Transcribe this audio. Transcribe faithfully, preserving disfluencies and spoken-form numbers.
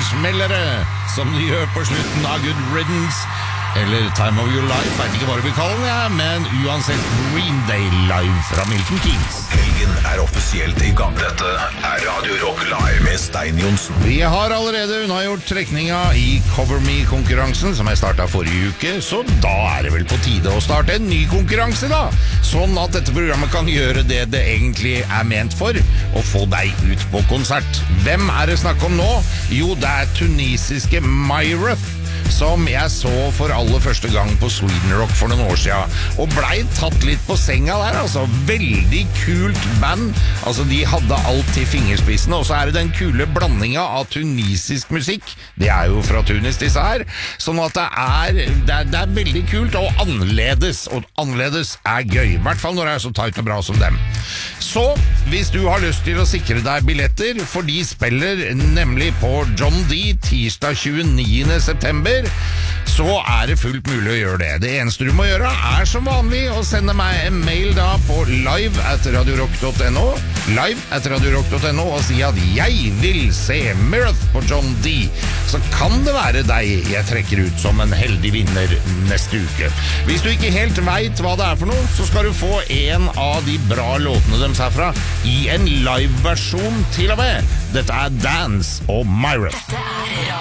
smellere, som de gjør på slutten av Good Riddance, eller Time of Your Life, vet ikke hva du vil kalle den, ja, men uansett Green Day live fra Milton Keynes. Helgen er offisielt i gang. Dette er Radio Rock Live med Stein Johnsen. Vi har allerede unnagjort trekninga i Cover Me-konkurransen, som jeg startet forrige uke, så da er det vel på tide å starte en ny konkurranse da, sånn at dette programmet kan gjøre det det egentlig er ment for, å få deg ut på konsert. Hvem er det snakk om nå? Jo, det er tunisiske Myrath, som jeg så for aller første gang på Sweden Rock for noen år siden, og blei tatt litt på senga der, altså. Veldig kult band, altså de hadde alt til fingerspissene, og så er det den kule blandinga av tunisisk musikk, det er jo fra Tunis disse her, sånn at det er, det er, det er veldig kult og annerledes, og annerledes er gøy, i hvert fall når det er så tight og bra som dem. Så, hvis du har lyst til å sikre deg billetter, for de spiller nemlig på John D tirsdag tjueniende september, så er det fullt mulig å gjøre det. Det eneste du må gjøre er som vanlig å sende meg en mail da på live at radiorock punktum no, live at radiorock punktum no, og si at jeg vil se Myrath på John D. Så kan det være deg jeg trekker ut som en heldig vinner neste uke. Hvis du ikke helt vet hva det er for noe, så skal du få en av de bra låtene deres herfra i en live-versjon til og med. Dette er Dance og Myrath. Dette er